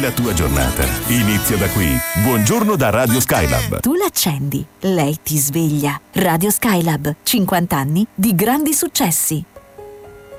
La tua giornata inizia da qui. Buongiorno da Radio Skylab. Tu l'accendi, lei ti sveglia. Radio Skylab, 50 anni di grandi successi.